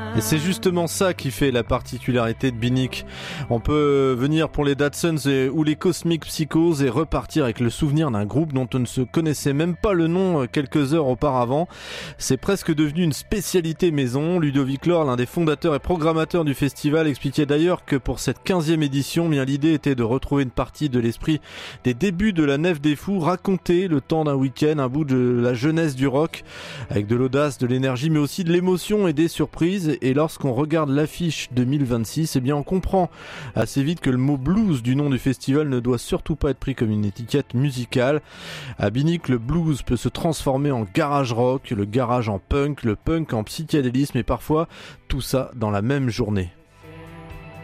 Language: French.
Et c'est justement ça qui fait la particularité de Binnick. On peut venir pour les Datsuns ou les Cosmic Psychos et repartir avec le souvenir d'un groupe dont on ne se connaissait même pas le nom quelques heures auparavant. C'est presque devenu une spécialité maison. Ludovic Lor, l'un des fondateurs et programmateurs du festival, expliquait d'ailleurs que pour cette 15e édition, bien l'idée était de retrouver une partie de l'esprit des débuts de la Nef des Fous, raconter le temps d'un week-end, un bout de la jeunesse du rock, avec de l'audace, de l'énergie, mais aussi de l'émotion et des surprises. Et lorsqu'on regarde l'affiche 2026, eh bien on comprend assez vite que le mot blues du nom du festival ne doit surtout pas être pris comme une étiquette musicale. À Binnick, le blues peut se transformer en garage rock, le garage en punk, le punk en psychédélisme et parfois tout ça dans la même journée.